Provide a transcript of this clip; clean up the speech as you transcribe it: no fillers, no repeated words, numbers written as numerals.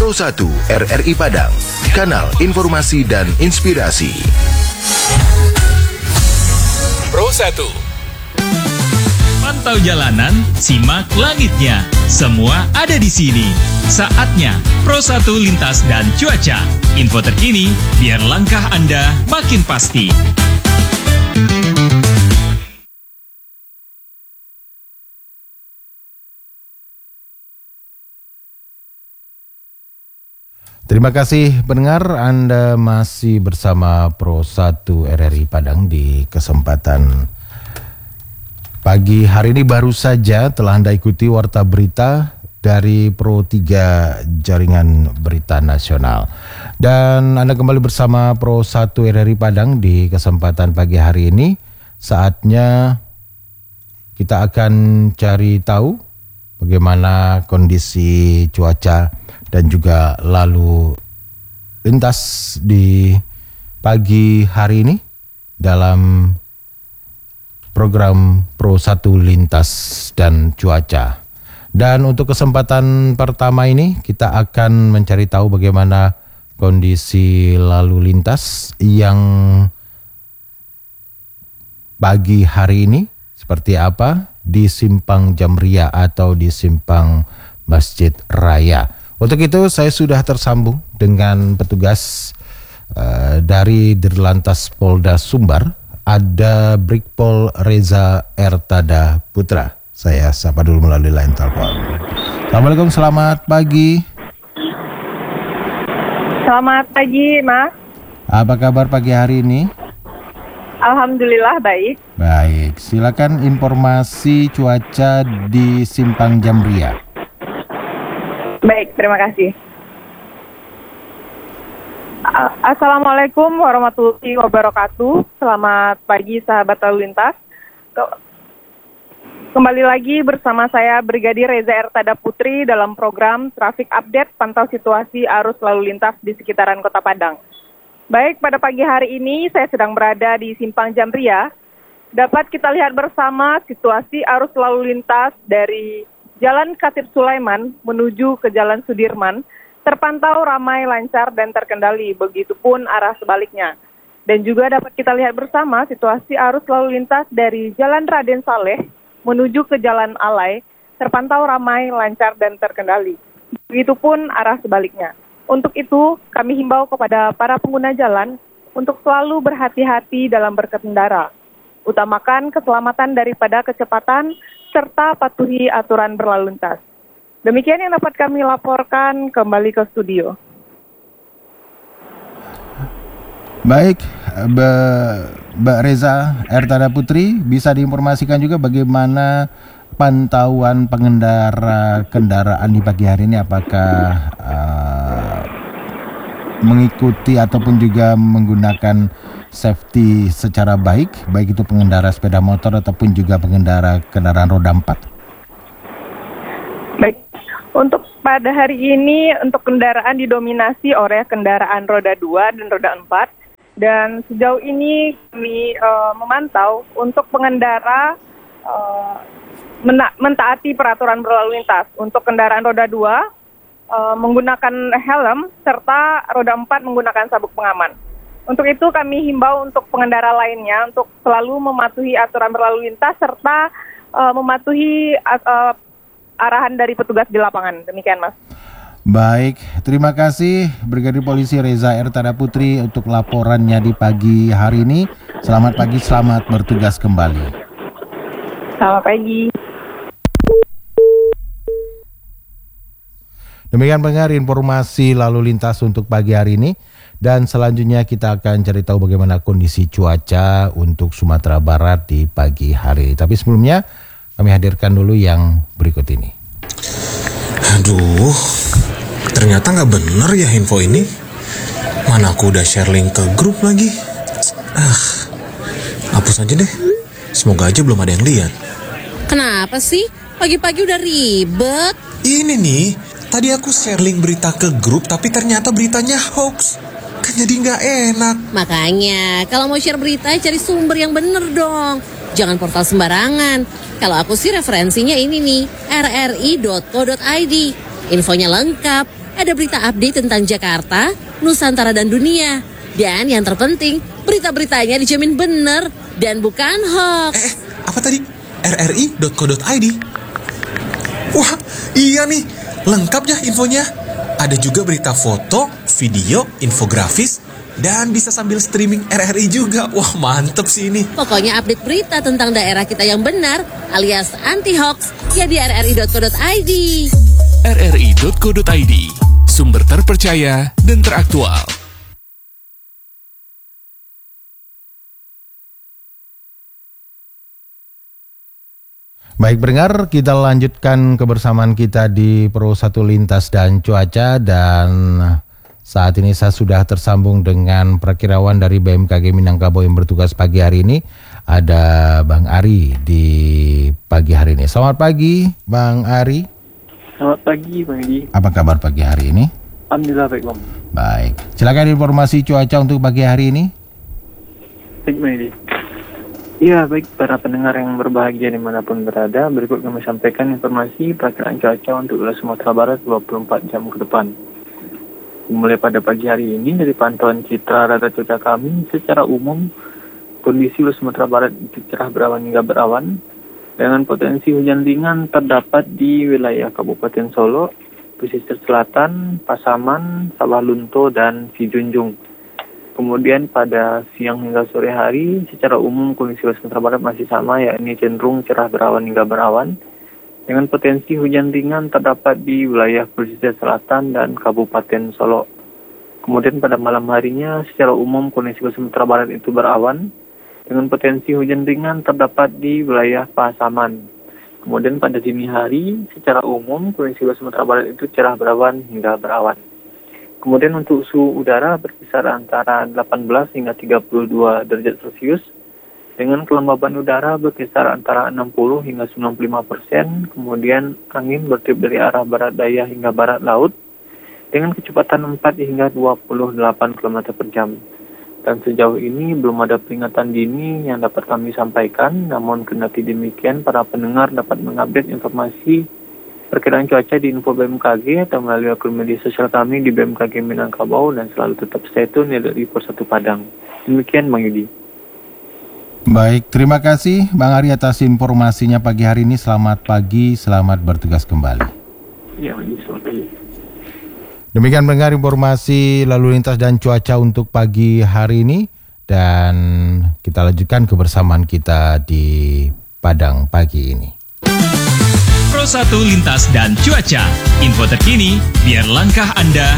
Pro 1 RRI Padang, kanal informasi dan inspirasi. Pro 1. Pantau jalanan, simak langitnya. Semua ada di sini. Saatnya Pro 1 lintas dan cuaca. Info terkini biar langkah Anda makin pasti. Terima kasih pendengar, Anda masih bersama Pro 1 RRI Padang di kesempatan pagi hari ini. Baru saja telah Anda ikuti warta berita dari Pro 3 Jaringan Berita Nasional. Dan Anda kembali bersama Pro 1 RRI Padang di kesempatan pagi hari ini. Saatnya kita akan cari tahu bagaimana kondisi cuaca dan juga lalu lintas di pagi hari ini dalam program Pro 1 Lintas dan Cuaca. Dan untuk kesempatan pertama ini kita akan mencari tahu bagaimana kondisi lalu lintas yang pagi hari ini seperti apa di Simpang Jamria atau di Simpang Masjid Raya. Untuk itu saya sudah tersambung dengan petugas dari Dirlantas Polda Sumbar, ada Brigpol Reza Ertada Putra. Saya sapa dulu melalui line telepon. Assalamualaikum, selamat pagi. Selamat pagi, Mas. Apa kabar pagi hari ini? Alhamdulillah baik. Baik, silakan informasi cuaca di Simpang Jamria. Baik, terima kasih. Assalamualaikum warahmatullahi wabarakatuh. Selamat pagi sahabat lalu lintas. Kembali lagi bersama saya Brigadir Reza Ertada Putri dalam program Traffic Update pantau situasi arus lalu lintas di sekitaran Kota Padang. Baik, pada pagi hari ini saya sedang berada di Simpang Jamria. Dapat kita lihat bersama situasi arus lalu lintas dari Jalan Khatib Sulaiman menuju ke Jalan Sudirman terpantau ramai, lancar, dan terkendali. Begitupun arah sebaliknya. Dan juga dapat kita lihat bersama situasi arus lalu lintas dari Jalan Raden Saleh menuju ke Jalan Alai terpantau ramai, lancar, dan terkendali. Begitupun arah sebaliknya. Untuk itu, kami himbau kepada para pengguna jalan untuk selalu berhati-hati dalam berkendara. Utamakan keselamatan daripada kecepatan, serta patuhi aturan berlalu lintas. Demikian yang dapat kami laporkan, kembali ke studio. Baik, Mbak Reza Ertada Putri, bisa diinformasikan juga bagaimana pantauan pengendara kendaraan di pagi hari ini, apakah mengikuti ataupun juga menggunakan safety secara baik itu pengendara sepeda motor ataupun juga pengendara kendaraan roda 4. Baik, untuk pada hari ini untuk kendaraan didominasi oleh kendaraan roda 2 dan roda 4. Dan sejauh ini kami memantau untuk pengendara mentaati peraturan berlalu lintas. Untuk kendaraan roda 2 menggunakan helm serta roda 4 menggunakan sabuk pengaman. Untuk itu kami himbau untuk pengendara lainnya untuk selalu mematuhi aturan berlalu lintas serta mematuhi arahan dari petugas di lapangan. Demikian, Mas. Baik, terima kasih Brigadir Polisi Reza Ertada Putri untuk laporannya di pagi hari ini. Selamat pagi, selamat bertugas kembali. Selamat pagi. Demikian pendengar informasi lalu lintas untuk pagi hari ini. Dan selanjutnya kita akan cari tahu bagaimana kondisi cuaca untuk Sumatera Barat di pagi hari. Tapi sebelumnya kami hadirkan dulu yang berikut ini. Aduh, ternyata nggak bener ya info ini. Mana aku udah share link ke grup lagi. Hapus aja deh. Semoga aja belum ada yang lihat. Kenapa sih? Pagi-pagi udah ribet. Ini nih, tadi aku share link berita ke grup tapi ternyata beritanya hoax. Kan jadi nggak enak. Makanya, kalau mau share berita, cari sumber yang bener dong. Jangan portal sembarangan. Kalau aku sih referensinya ini nih, rri.co.id. Infonya lengkap, ada berita update tentang Jakarta, Nusantara dan dunia. Dan yang terpenting, berita-beritanya dijamin benar dan bukan hoax. Apa tadi? rri.co.id. Wah, iya nih. Lengkap ya infonya. Ada juga berita foto, video, infografis, dan bisa sambil streaming RRI juga. Wah, mantep sih ini. Pokoknya update berita tentang daerah kita yang benar alias anti-hoax ya di rri.co.id. rri.co.id, sumber terpercaya dan teraktual. Baik pendengar, kita lanjutkan kebersamaan kita di Pro 1 Lintas dan Cuaca, dan saat ini saya sudah tersambung dengan perakirawan dari BMKG Minangkabau yang bertugas pagi hari ini. Ada Bang Ari di pagi hari ini. Selamat pagi Bang Ari. Selamat pagi Bang Edi. Apa kabar pagi hari ini? Alhamdulillah baik Bang. Baik, silakan informasi cuaca untuk pagi hari ini. Baik Bang Edi. Ya, baik para pendengar yang berbahagia dimanapun berada, berikut kami sampaikan informasi perakiraan cuaca untuk wilayah Sumatera Barat 24 jam ke depan. Mulai pada pagi hari ini, dari pantauan citra rata cuaca kami, secara umum, kondisi wilayah Sumatera Barat itu cerah berawan hingga berawan, dengan potensi hujan ringan terdapat di wilayah Kabupaten Solo, pesisir selatan, Pasaman, Sawah Lunto, dan Sijunjung. Kemudian pada siang hingga sore hari, secara umum kondisi wilayah Sumatera Barat masih sama, yakni cenderung cerah berawan hingga berawan, dengan potensi hujan ringan terdapat di wilayah pesisir selatan dan Kabupaten Solo. Kemudian pada malam harinya, secara umum kondisi wilayah Sumatera Barat itu berawan, dengan potensi hujan ringan terdapat di wilayah Pasaman. Kemudian pada dini hari, secara umum kondisi wilayah Sumatera Barat itu cerah berawan hingga berawan. Kemudian untuk suhu udara berkisar antara 18 hingga 32 derajat Celcius, dengan kelembaban udara berkisar antara 60 hingga 95%, kemudian angin bertiup dari arah barat daya hingga barat laut, dengan kecepatan 4 hingga 28 km per jam. Dan sejauh ini belum ada peringatan dini yang dapat kami sampaikan, namun kendati demikian para pendengar dapat mengupdate informasi perkiraan cuaca di info BMKG atau melalui akun media sosial kami di BMKG Minangkabau, dan selalu tetap stay tune ya dari Pro 1 Padang. Demikian Bang Yudi. Baik, terima kasih Bang Ari atas informasinya pagi hari ini. Selamat pagi, selamat bertugas kembali. Ya, selamat pagi. Demikian mendengar informasi lalu lintas dan cuaca untuk pagi hari ini, dan kita lanjutkan kebersamaan kita di Padang pagi ini. Pro 1 Lintas dan Cuaca, info terkini biar langkah Anda